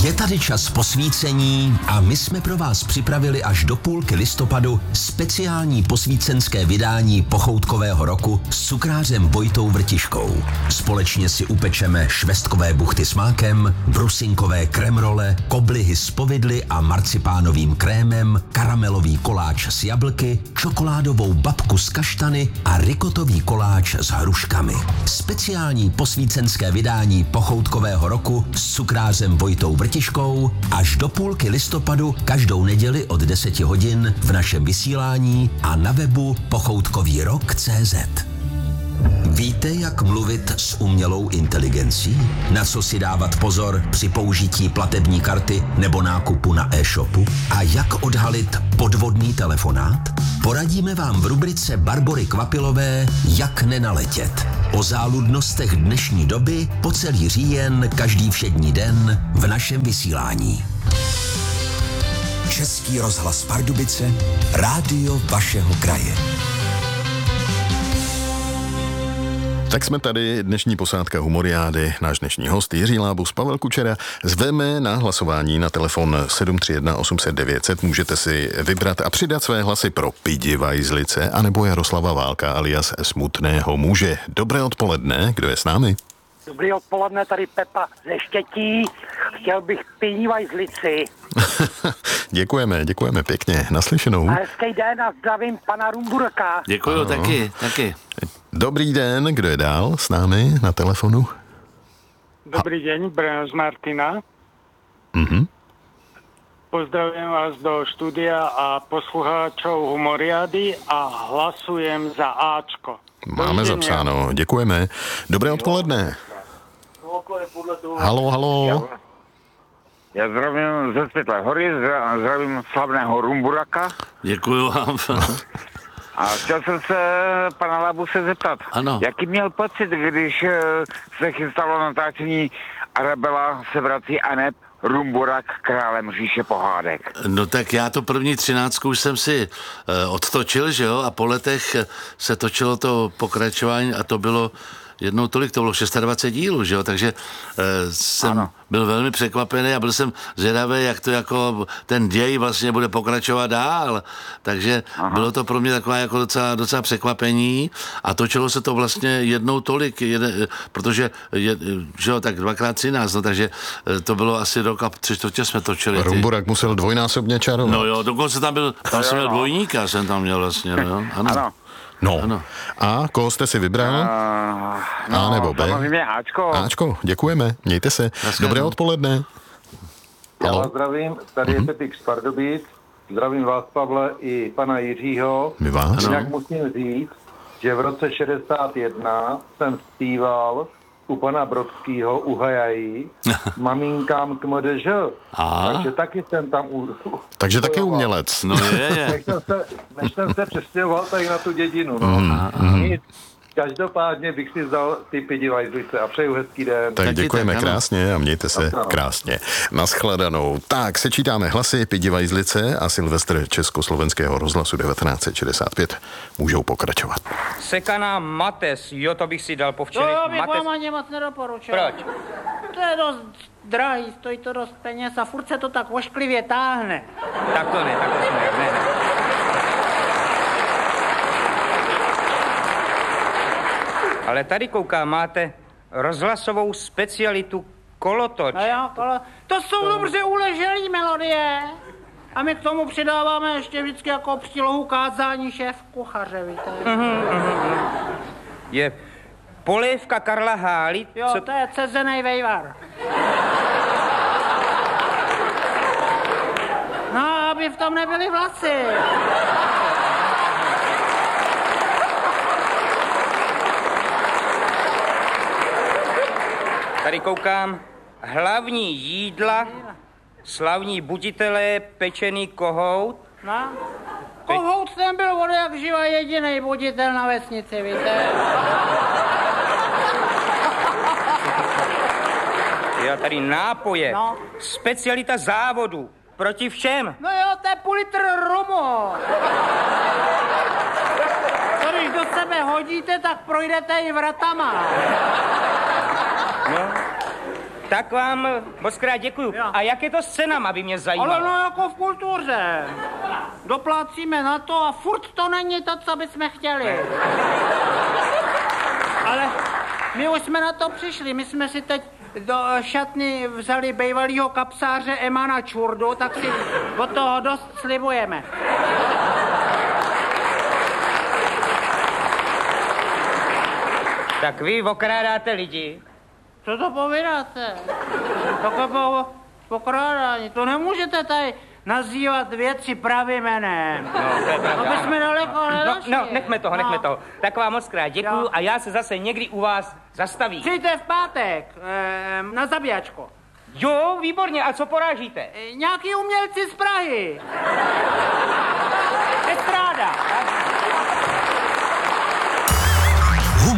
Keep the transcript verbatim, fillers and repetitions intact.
Je tady čas posvícení a my jsme pro vás připravili až do půlky listopadu speciální posvícenské vydání pochoutkového roku s cukrářem Vojtou Vrtiškou. Společně si upečeme švestkové buchty s mákem, brusinkové kremrole, koblihy s povidly a marcipánovým krémem, karamelový koláč s jablky, čokoládovou babku s kaštany a rikotový koláč s hruškami. Speciální posvícenské vydání pochoutkového roku s cukrářem Vojtou Vrtiškou až do půlky listopadu každou neděli od deseti hodin v našem vysílání a na webu pochoutkový rok tečka cé zet. Víte, jak mluvit s umělou inteligencí? Na co si dávat pozor při použití platební karty nebo nákupu na e-shopu? A jak odhalit podvodný telefonát? Poradíme vám v rubrice Barbory Kvapilové Jak nenaletět. O záludnostech dnešní doby po celý říjen každý všední den v našem vysílání. Český rozhlas Pardubice, rádio vašeho kraje. Tak jsme tady, dnešní posádka Humoriády, náš dnešní host Jiří Lábus, Pavel Kučera. Zveme na hlasování na telefon sedm tři jedna osm set devět set. Můžete si vybrat a přidat své hlasy pro Pidi Vajzlice anebo Jaroslava Válka alias Smutného muže. Dobré odpoledne, kdo je s námi? Dobrý odpoledne, tady Pepa ze Štětí. Chtěl bych Pidi Vajzlici. Děkujeme, děkujeme pěkně. Naslyšenou. A hezký den a zdravím pana Rumburka. Děkuju, ano. taky, taky. Dobrý den, kdo je dál s námi na telefonu? Dobrý deň, Brian z Martina. Mhm. Pozdravujem vás do štúdia a poslucháčov Humoriady a hlasujem za Ačko. Máme zapsáno, děkujeme. Dobré odpoledne. Halo, halo. Já zdravím ze Světlé hory, zdravím slavného Rumburaka. Děkuju vám. A chtěl jsem se pana Lábuse zeptat, ano. Jaký měl pocit, když se chystalo natáčení Arabela se vrací a ne Rumburak králem říše pohádek? No tak já to první třináctku už jsem si uh, odtočil, že jo, a po letech se točilo to pokračování a to bylo jednou tolik, to bylo dvacet šest dílů, že jo, takže uh, jsem ano. byl velmi překvapený a byl jsem zvědavý, jak to jako ten děj vlastně bude pokračovat dál, takže Aha. bylo to pro mě takové jako docela, docela překvapení a točilo se to vlastně jednou tolik, jeden, protože, je, že jo, tak dvakrát třináct, no, takže to bylo asi rok a tři čtvrtě jsme točili. Rumburak musel dvojnásobně čarovat. No jo, dokonce tam byl, tam jsem měl dvojníka, jsem tam měl vlastně, no, ano. ano. No, ano. A koho jste si vybral? Uh, no, A nebo B? Samozřejmě Ačko. Ačko, děkujeme, mějte se. Dobré odpoledne. Já vás zdravím, tady je Pepík z Pardubic. Zdravím vás, Pavle, i pana Jiřího. My vás. Jinak musím říct, že v roce šedesát jedna jsem zpíval u pana Brodskýho u Hajají Maminkám k mdž. Takže taky jsem tam u... Takže taky umělec. No je, je. Než jsem se, než jsem se přestěhoval tady na tu dědinu. No. Mm, mm. Každopádně bych si vzal ty Pidi Vajzlice a přeju hezký den. Tak Taky děkujeme tak, krásně a mějte se ano. krásně. Naschledanou. Tak, sečítáme hlasy Pidi Vajzlice a Silvestr Československého rozhlasu devatenáct set šedesát pět můžou pokračovat. Sekaná Mates, jo, to bych si dal po včerejšku. To bych Mates... vám ani moc nedoporučil. Proč? To je dost drahý, stojí to dost peněz a furt se to tak ošklivě táhne. Tak to ne, tak to jsme, ne, ne. Ale tady koukám, máte rozhlasovou specialitu kolotoč. No jo, kolo... To jsou to... dobře uleželý melodie. A my k tomu přidáváme ještě vždycky jako přílohu kázání šéf kuchaře, víte. Uh-huh, uh-huh. Je polévka Karla Hály. Jo, co... to je cezenej vejvar. No, aby v tom nebyly vlasy. Tady koukám, hlavní jídla, slavní buditelé, pečený kohout. No, kohout ten byl od jak živa jedinej buditel na vesnici, víte. Jo, tady nápoje, no. Specialita závodu, proti všem. No jo, to je půl litr rumu. To když do sebe hodíte, tak projdete i vratama. No. Tak vám moc krát děkuju. Jo. A jak je to s cenama, by mě zajímalo? Ale no jako v kultuře. Doplácíme na to a furt to není to, co bychom chtěli. Ale my už jsme na to přišli. My jsme si teď do šatny vzali bývalýho kapsáře Emana Čurdu, tak si od toho dost slibujeme. Tak vy okrádáte lidi. Co to povídáte? Takové po, pokrádání. To nemůžete tady nazývat věci pravým jménem. No, to je pravda. Aby jsme daleko nedošli. No, no, nechme toho, nechme toho. Tak vám moc krát děkuju Jo. a já se zase někdy u vás zastavím. Přijďte v pátek eh, na zabíjačku. Jo, výborně, a co porážíte? Eh, nějaký umělci z Prahy.